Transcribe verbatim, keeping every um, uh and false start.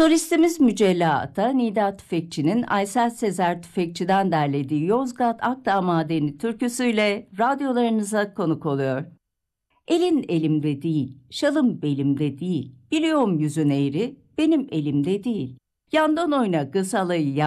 Solistimiz Mücella Ata, Nida Tüfekçi'nin Aysel Sezer Tüfekçi'den derlediği Yozgat Akdağ Madeni türküsüyle radyolarınıza konuk oluyor. Elin elimde değil, şalım belimde değil, biliyorum yüzün eğri, benim elimde değil. Yandan oyna kız halayı